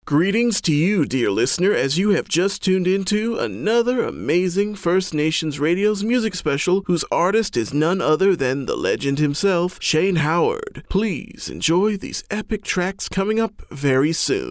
Greetings to you, dear listener, as you have just tuned into another amazing First Nations Radio's music special, whose artist is none other than the legend himself, Shane Howard. Please enjoy these epic tracks coming up very soon.